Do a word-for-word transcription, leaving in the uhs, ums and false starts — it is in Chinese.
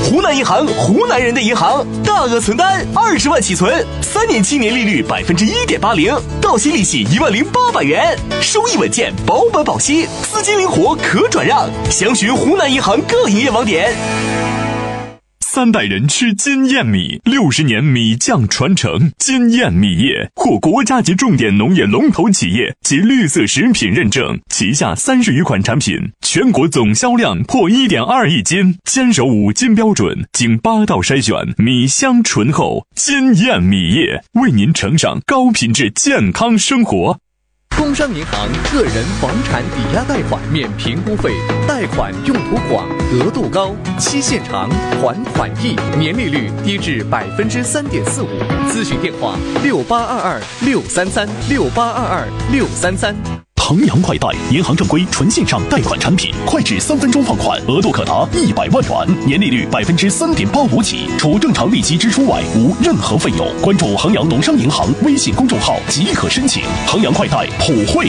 湖南银行，湖南人的银行，大额存单二十万起存，三年期年利率百分之一点八零，到期利息一万零八百元，收益稳健，保本保息，资金灵活可转让。详询湖南银行各营业网点。 三代人吃金燕米，六十年米酱传承。金燕米业获国家级重点农业龙头企业及绿色食品认证，旗下三十余款产品，全国总销量破 一点二亿斤，坚守五金标准，经八道筛选，米香醇厚。金燕米业为您呈上高品质健康生活。 工商银行个人房产抵押贷款免评估费，贷款用途广，额度高，期限长，还款易，年利率低至百分之三点四五。咨询电话：六八二二六三三六八二二六三三。 衡阳快贷，银行正规纯线上贷款产品，快至三分钟放款，额度可达一百万元，年利率百分之三点八五起，除正常利息支出外，无任何费用。关注衡阳农商银行微信公众号即可申请。衡阳快贷普惠